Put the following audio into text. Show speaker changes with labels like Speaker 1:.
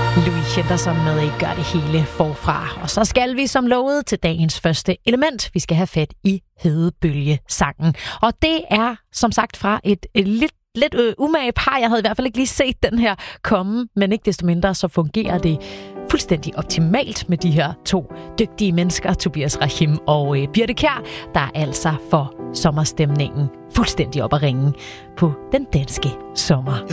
Speaker 1: Louis Henderson med Gør det hele forfra. Og så skal vi som lovet til dagens første element. Vi skal have fat i Hedebølge-sangen. Og det er som sagt fra et lidt umage par. Jeg havde i hvert fald ikke lige set den her komme, men ikke desto mindre så fungerer det fuldstændig optimalt med de her to dygtige mennesker, Tobias Rahim og Birthe Kjær, der altså får sommerstemningen fuldstændig op at ringe på den danske sommer.